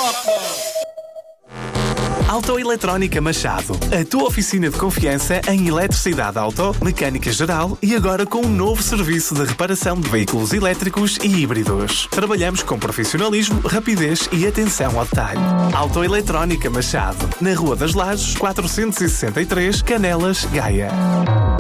Autoeletrónica Machado, a tua oficina de confiança em eletricidade auto, mecânica geral e agora com um novo serviço de reparação de veículos elétricos e híbridos. Trabalhamos com profissionalismo, rapidez e atenção ao detalhe. Autoeletrónica Machado, na Rua das Lajes, 463, Canelas, Gaia.